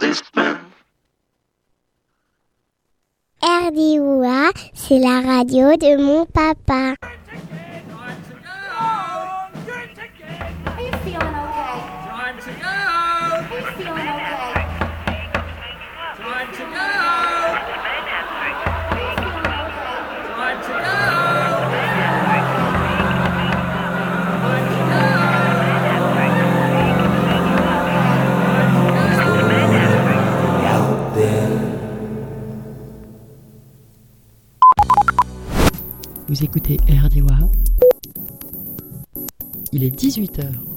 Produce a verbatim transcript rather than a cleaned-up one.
R D O A, c'est la radio de mon papa. Vous écoutez R D O A. Il est dix-huit heures.